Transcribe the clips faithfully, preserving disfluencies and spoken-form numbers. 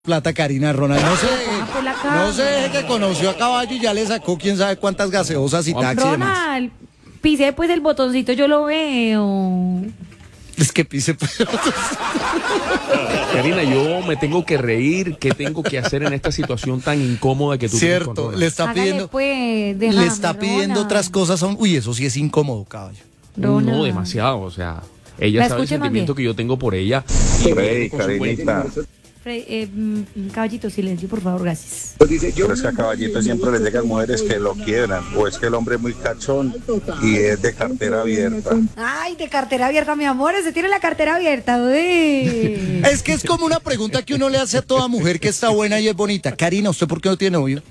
Plata Karina Ronald, no sé, Ah, por la no sé cámara. que conoció a Caballo y ya le sacó quién sabe cuántas gaseosas y taxi y demás. Ronald, pise pues el botoncito, yo lo veo. Es que pise pues. Karina, yo me tengo que reír. ¿Qué tengo que hacer en esta situación tan incómoda que tú tienes con Cierto, Ronald? le está Hágale, pidiendo, pues, le déjame, está pidiendo Ronald. otras cosas. a un- Uy, eso sí es incómodo, Caballo. Ronald. No, demasiado, o sea, ella ¿La sabe el escucha más sentimiento bien? que yo tengo por ella. Freddy, Con su Karinita. Fre- eh, mm, caballito, silencio, por favor, gracias. Pero es que a Caballito siempre le llegan mujeres que lo quieran, o es que el hombre es muy cachón y es de cartera abierta. Ay, de cartera abierta, mi amor, ese tiene la cartera abierta, uy. Es que es como una pregunta que uno le hace a toda mujer que está buena y es bonita. Karina, ¿usted por qué no tiene novio?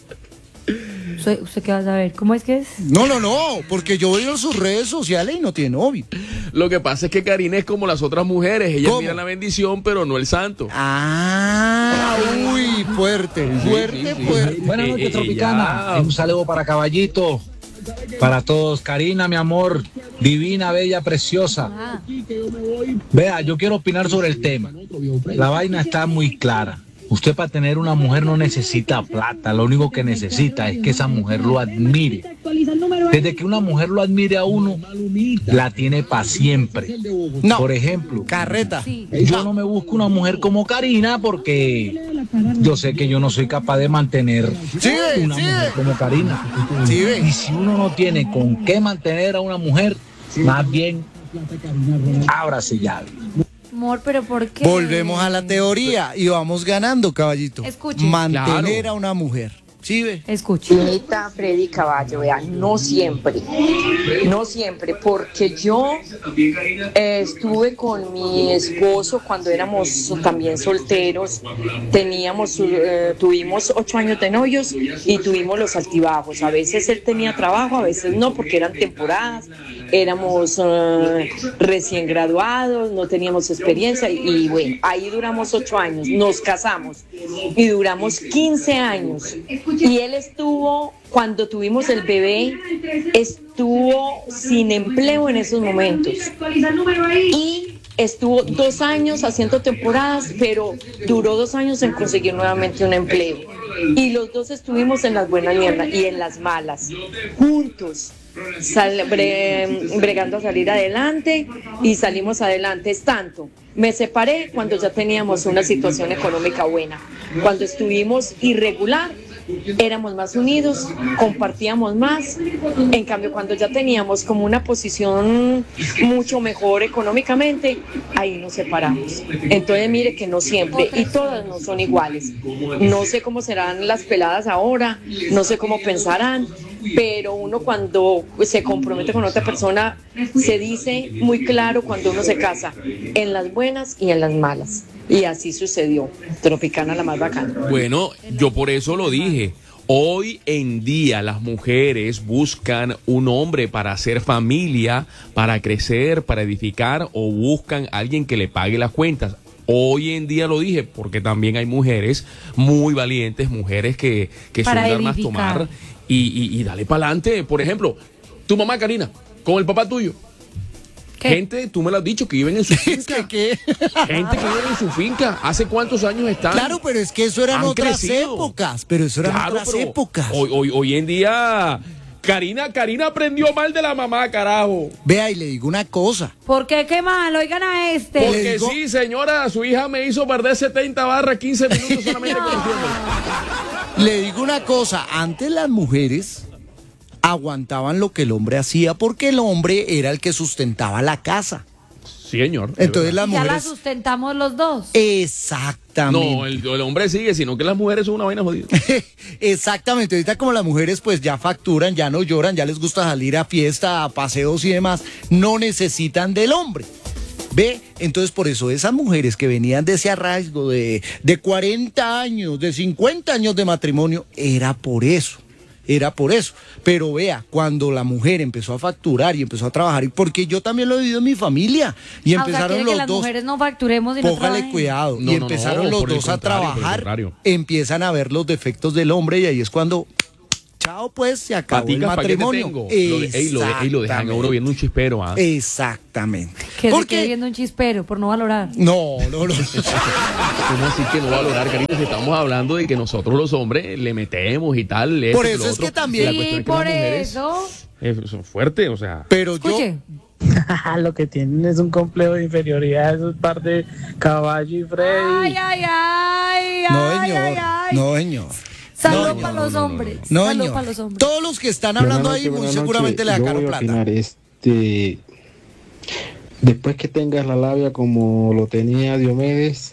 ¿Usted, usted qué va a saber? ¿Cómo es que es? No, no, no, porque yo veo sus redes sociales y no tiene novio. Lo que pasa es que Karina es como las otras mujeres. Ella ¿Cómo? mira la bendición, pero no el santo. Ah, uy, fuerte, fuerte, sí, sí. fuerte. Buenas Eh, noches, eh, Tropicana. ya. Un saludo para Caballito, para todos. Karina, mi amor, divina, bella, preciosa. Ah, Vea, yo quiero opinar sobre el tema. La vaina está muy clara. Usted para tener una mujer no necesita plata, lo único que necesita es que esa mujer lo admire. Desde que una mujer lo admire a uno, la tiene para siempre. No. Por ejemplo, Carreta. sí. yo no me busco una mujer como Karina porque yo sé que yo no soy capaz de mantener Sí, una sí. mujer como Karina. Sí, ve. Y si uno no tiene con qué mantener a una mujer, más bien ábrase llave. Amor, pero ¿por qué? Volvemos a la teoría y vamos ganando, Caballito. Escuche. Mantener Claro. a una mujer. Sí, ve. Escuche. Señorita Freddy Caballo, vea, no siempre, no siempre, porque yo eh, estuve con mi esposo cuando éramos también solteros, teníamos, eh, tuvimos ocho años de novios y tuvimos los altibajos, a veces él tenía trabajo, a veces no, porque eran temporadas, éramos eh, recién graduados, no teníamos experiencia y, y bueno, ahí duramos ocho años, nos casamos y duramos quince años. Y él estuvo, cuando tuvimos el bebé, estuvo sin empleo en esos momentos. Y estuvo dos años haciendo temporadas, pero duró dos años en conseguir nuevamente un empleo. Y los dos estuvimos en las buenas y en, la- y en las malas, juntos. Sal- bre- bregando a salir adelante y salimos adelante. Es tanto, me separé cuando ya teníamos una situación económica buena. Cuando estuvimos irregular, éramos más unidos, compartíamos más. En cambio, cuando ya teníamos como una posición mucho mejor económicamente, ahí nos separamos. Entonces, mire que no siempre, y todas no son iguales. No sé cómo serán las peladas ahora, no sé cómo pensarán, pero uno cuando se compromete con otra persona, se dice muy claro cuando uno se casa, en las buenas y en las malas. Y así sucedió. Tropicana la más bacana. Bueno, yo por eso lo dije. Hoy en día las mujeres buscan un hombre para hacer familia, para crecer, para edificar, o buscan a alguien que le pague las cuentas. Hoy en día lo dije porque también hay mujeres muy valientes, mujeres que, que son Para de armas edificar. tomar y, y, y dale para adelante. Por ejemplo, tu mamá Karina, con el papá tuyo. ¿Qué? Gente, tú me lo has dicho, que viven en su Es finca. que, ¿qué? Gente que vive en su finca. ¿Hace cuántos años están? Claro, pero es que eso eran Han otras crecido. épocas. Pero eso eran Claro, otras pero épocas. Hoy, hoy, hoy en día, Karina, Karina aprendió mal de la mamá, carajo. Vea, y le digo una cosa. ¿Por qué qué mal? Oigan a este. Le Porque digo- sí, señora, su hija me hizo perder setenta barras, quince minutos solamente conociéndolo. Le digo una cosa. Antes las mujeres aguantaban lo que el hombre hacía porque el hombre era el que sustentaba la casa. Sí, señor. de Entonces verdad. las Ya la mujeres... sustentamos los dos. Exactamente. No, el, el hombre sigue, sino que las mujeres son una vaina jodida. Exactamente, ahorita como las mujeres pues ya facturan, ya no lloran, ya les gusta salir a fiesta, a paseos y demás, no necesitan del hombre. ¿Ve? Entonces por eso esas mujeres que venían de ese arraigo de, de cuarenta años, de cincuenta años de matrimonio, era por eso. Era por eso. Pero vea, cuando la mujer empezó a facturar y empezó a trabajar, y porque yo también lo he vivido en mi familia, y Ah, o sea, empezaron quiere los que las dos. mujeres no facturemos y no Póngale trabajen. cuidado. No, y no, no, empezaron los por el dos a contrario, por el trabajar, contrario. empiezan a ver los defectos del hombre y ahí es cuando chao, pues se acabó Paticas, el ¿pa' qué te matrimonio. tengo? Lo, de- ey, lo, de- ey, lo dejan a uno viendo un chispero, ¿ah? Exactamente. Que se Porque quede viendo un chispero por no valorar. no, no, no. ¿Cómo así que no valorar, Karina? Si estamos hablando de que nosotros los hombres le metemos y tal. esto Por y eso lo es otro. que también- La Sí, cuestión es que por las mujeres, eso. eh, son fuertes, o sea. Pero yo Escuche. Lo que tienen es un complejo de inferioridad, esos par de Caballo y Freddy. Ay, ay, ay. no, ay, señor. ay, ay. No, señor. Saludos No, para no, los no, no, hombres. No, Saludos señor. para los hombres. Todos los que están hablando ahí muy seguramente le sacaron plata. Opinar, este, después que tengas la labia como lo tenía Diomedes,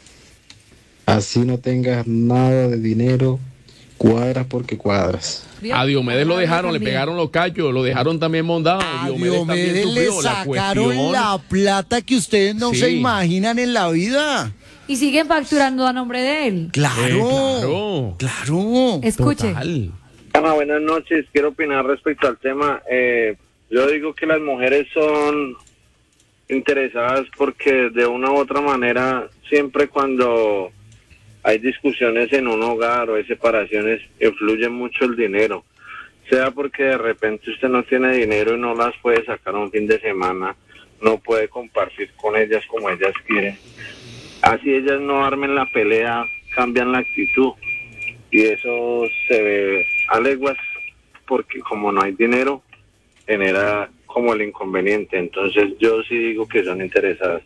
así no tengas nada de dinero, cuadras porque cuadras. ¿Vio? A Diomedes lo dejaron, le También. pegaron los cachos, lo dejaron también mondado. A Diomedes también Diomedes le sufrió. La sacaron cuestión- la plata que ustedes no Sí. se imaginan en la vida. Y siguen facturando a nombre de él. Claro. Eh, claro. Claro. Escuche. Total. Ana, buenas noches. Quiero opinar respecto al tema. Eh, yo digo que las mujeres son interesadas porque de una u otra manera, siempre cuando hay discusiones en un hogar o hay separaciones, influye mucho el dinero. Sea porque de repente usted no tiene dinero y no las puede sacar un fin de semana, no puede compartir con ellas como ellas quieren. Así ellas no armen la pelea, cambian la actitud. Y eso se ve a leguas porque como no hay dinero, genera como el inconveniente. Entonces yo sí digo que son interesadas.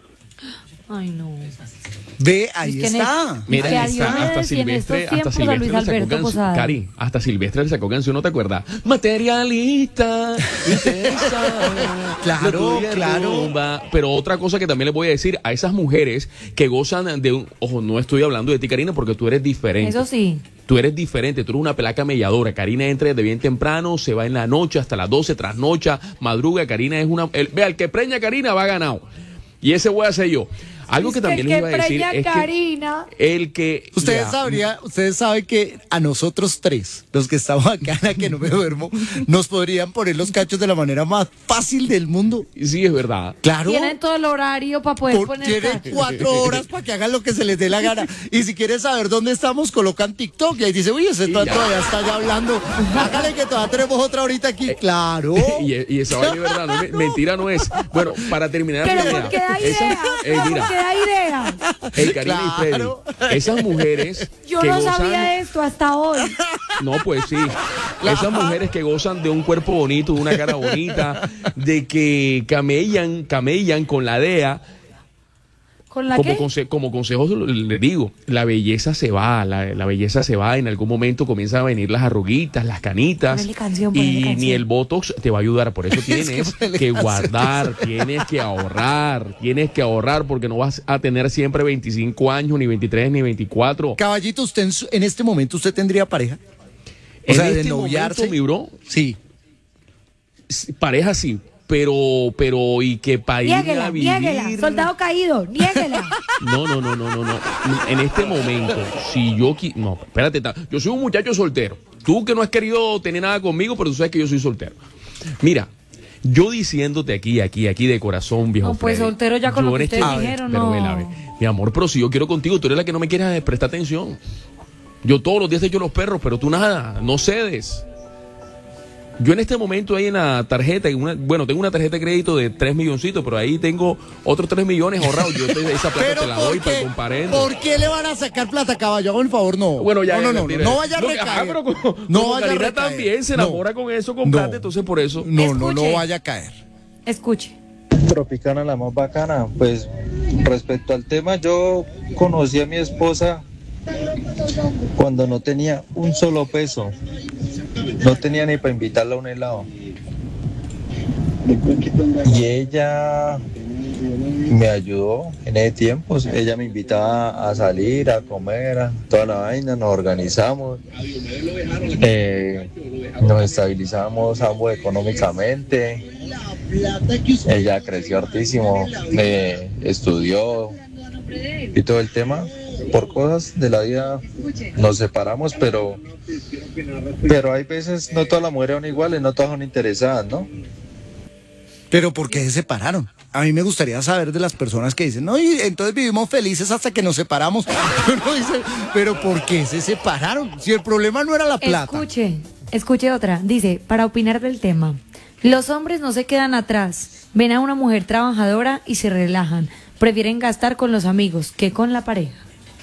Ay, no. Ve, ahí Es que en está. el- Mira, que a hasta, Diomedes hasta y en Silvestre, estos hasta tiempos a Silvestre Luis le sacó Alberto canción. Posada. Cari, hasta Silvestre le sacó canción, ¿no te acuerdas? Materialista, intensa, Claro, la tuya claro. rumba. Pero otra cosa que también les voy a decir a esas mujeres que gozan de un... Ojo, no estoy hablando de ti, Karina, porque tú eres diferente. Eso sí. Tú eres diferente, tú eres una pelaca melladora. Karina entra desde bien temprano, se va en la noche hasta las doce, trasnocha, madruga. Karina es una... El, vea, el que preña a Karina va ganado. Y ese voy a ser yo. Algo que Es también les el iba a que decir preña es Karina. que el que... Ustedes vea, sabrían, ustedes saben que a nosotros tres, los que estamos acá en la que no me duermo, nos podrían poner los cachos de la manera más fácil del mundo. Sí, es verdad. Claro. Tienen todo el horario para poder Por- poner tienen cachos. cuatro horas para que hagan lo que se les dé la gana. Y si quieren saber dónde estamos, colocan TikTok y ahí dice, uy, ese ya. todavía está ya hablando. Hágale que todavía tenemos otra horita aquí. Claro. Y, y esa vaina es verdad, no, me- mentira no es. Bueno, para terminar Pero la idea, ¿por qué da esa- idea? eh, ¿Por mira, qué da idea? eh, Karina y Claro. Freddy, esas mujeres Yo que no gozan, sabía esto hasta hoy. no, pues sí, esas mujeres que gozan de un cuerpo bonito, de una cara bonita, de que camellan, camellan con la D E A. ¿Con la Como, qué? conse- como consejo les digo, la belleza se va, la, la belleza se va, en algún momento comienzan a venir las arruguitas, las canitas, Ponele canción, ponele y canción. ni el Botox te va a ayudar, por eso que tienes ponele que canción. guardar, tienes que ahorrar, tienes que ahorrar, porque no vas a tener siempre veinticinco años, ni veintitrés, ni veinticuatro. Caballito, usted en, su- en este momento usted tendría pareja. O En sea, de este noviarse. momento, mi bro, Sí. s- pareja sí, pero, pero, y que para ir a Niéguela, vivir... niéguela. Soldado caído, niéguela. No, no, no, no, no, no. En este momento, si yo... qui- No, espérate, ta- yo soy un muchacho soltero. Tú que no has querido tener nada conmigo, pero tú sabes que yo soy soltero. Mira, yo diciéndote aquí, aquí, aquí de corazón, viejo No, pues, Freddy, soltero ya con yo lo que en ustedes A ver, dijeron, pero no. vela, ve. Mi amor, pero si yo quiero contigo, tú eres la que no me quieres prestar atención. Yo todos los días te echo los perros, pero tú nada, no cedes. Yo en este momento ahí en la tarjeta, en una- bueno, tengo una tarjeta de crédito de tres milloncitos, pero ahí tengo otros tres millones ahorrados. Yo te- esa plata Pero te la doy ¿por para qué, el comparendo. ¿por qué le van a sacar plata, caballo? Hagan el favor, no. Bueno, ya, no, ya, no, no, mentira. no, no vaya a Lo que- recaer. ajá, pero como, no como vaya a Karina recaer. también se No. enamora con eso, con No. plata, entonces por eso. No, no, no Escuche. vaya a caer. Escuche. Tropicana la más bacana. Pues respecto al tema, yo conocí a mi esposa cuando no tenía un solo peso. No tenía ni para invitarla a un helado. Y ella me ayudó en ese tiempo. Ella me invitaba a salir, a comer, a toda la vaina, nos organizamos, eh, nos estabilizamos ambos económicamente. Ella creció hartísimo, eh, estudió y todo el tema. Por cosas de la vida nos separamos, pero, pero hay veces no todas las mujeres son iguales, no todas son interesadas, ¿no? Pero ¿por qué se separaron? A mí me gustaría saber de las personas que dicen, no, y entonces vivimos felices hasta que nos separamos. Uno dice, pero ¿por qué se separaron? Si el problema no era la plata. Escuche, escuche otra. Dice, para opinar del tema, los hombres no se quedan atrás. Ven a una mujer trabajadora y se relajan. Prefieren gastar con los amigos que con la pareja.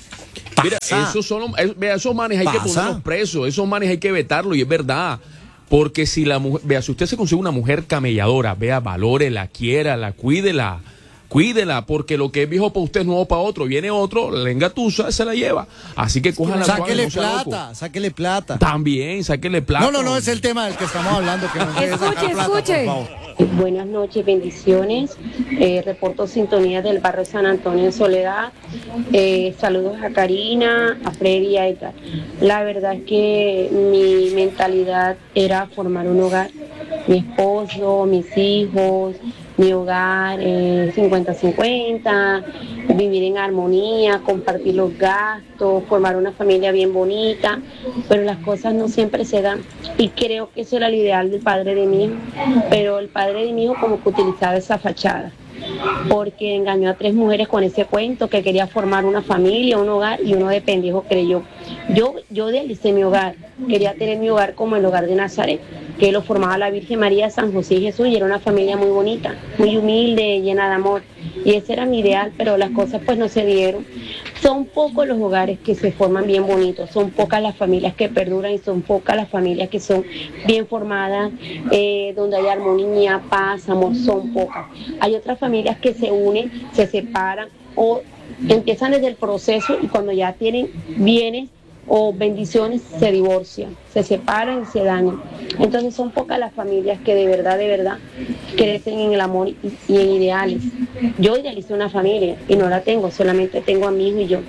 Mira, esos son, vea, esos manes hay Pasa. que ponerlos presos, esos manes hay que vetarlos, y es verdad. Porque si la mujer, vea, si usted se consigue una mujer camelladora, vea, valórela, quiérala, cuídela, cuídela, porque lo que es viejo para usted es nuevo para otro. Viene otro, la engatusa, se la lleva. Así que cojan la Sáquele no sea plata, loco. sáquele plata. También, sáquele plata. No, no, no, es el tema del que estamos hablando. Que no se debe Escuche, sacar plata, escuche. por favor. Buenas noches, bendiciones. Eh, reporto sintonía del barrio San Antonio en Soledad. Eh, saludos a Karina, a Freddy y a Edgar. La verdad es que mi mentalidad era formar un hogar. Mi esposo, mis hijos, mi hogar, eh, cincuenta cincuenta, vivir en armonía, compartir los gastos, formar una familia bien bonita, pero las cosas no siempre se dan. Y creo que eso era el ideal del padre de mi hijo, pero el padre de mi hijo como que utilizaba esa fachada, porque engañó a tres mujeres con ese cuento que quería formar una familia, un hogar, y uno de pendejo creyó. Yo, yo idealicé mi hogar, quería tener mi hogar como el hogar de Nazaret, que lo formaba la Virgen María, San José y Jesús, y era una familia muy bonita, muy humilde, llena de amor, y ese era mi ideal, pero las cosas pues no se dieron. Son pocos los hogares que se forman bien bonitos, son pocas las familias que perduran y son pocas las familias que son bien formadas, eh, donde hay armonía, paz, amor, son pocas. Hay otras familias que se unen, se separan o empiezan desde el proceso y cuando ya tienen bienes o bendiciones se divorcian, se separan y se dañan. Entonces son pocas las familias que de verdad, de verdad crecen en el amor y, y en ideales. Yo idealicé una familia y no la tengo, solamente tengo a mi hijo y yo.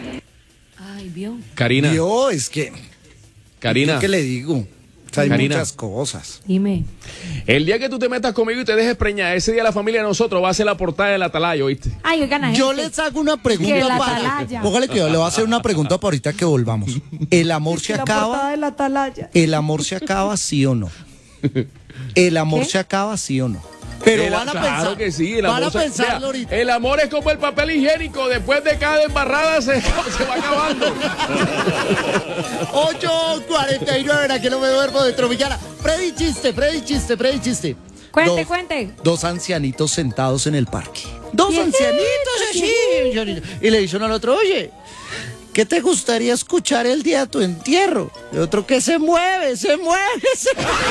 Ay, vio. Karina, Yo, es que, Karina, ¿qué le digo? O sea, hay Karina. muchas cosas. Dime. el día que tú te metas conmigo y te dejes preñar, ese día la familia de nosotros va a ser la portada del Atalaya, ¿oíste? Ay, oigan, a Yo gente. les hago una Que pregunta la para. atalaya. Póngale que yo le voy a hacer una pregunta para ahorita que volvamos. ¿El amor se La portada acaba? de la atalaya. ¿El amor se acaba, sí o no? ¿El amor ¿Qué? se acaba, sí o no? Pero El- van a claro pensar. que sí, el van a amor se- pensarlo vea, ahorita. el amor es como el papel higiénico, después de cada embarrada se, se va acabando. ocho cuarenta y nueve, aquí no me duermo de Tropicana. Freddy chiste, Freddy chiste, Freddy chiste. Cuente, Dos- cuente. Dos ancianitos sentados en el parque. Dos ancianitos así. Y le dicen al otro, oye, ¿qué te gustaría escuchar el día de tu entierro? El otro, que se mueve, se mueve, se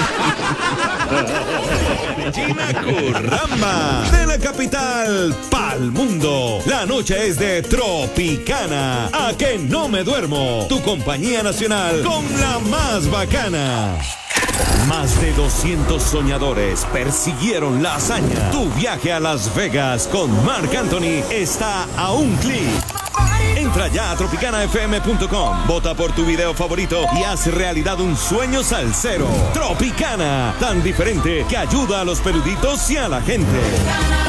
Gina Curramba, de la capital pa'l mundo. La noche es de Tropicana. A que no me duermo. Tu compañía nacional con la más bacana. Más de doscientos soñadores persiguieron la hazaña. Tu viaje a Las Vegas con Marc Anthony está a un clic. Entra ya a tropicana f m punto com, vota por tu video favorito y haz realidad un sueño salsero. Tropicana, tan diferente que ayuda a los peluditos y a la gente.